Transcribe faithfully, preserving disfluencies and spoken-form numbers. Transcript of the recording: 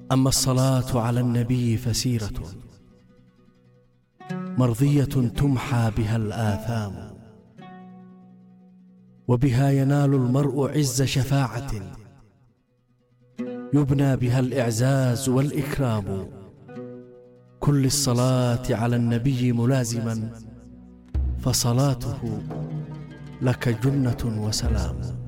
أما الصلاة على النبي فسيرة مرضية تمحى بها الآثام، وبها ينال المرء عز شفاعة يبنى بها الإعزاز والإكرام. كل الصلاة على النبي ملازما، فصلاته لك جنة وسلام.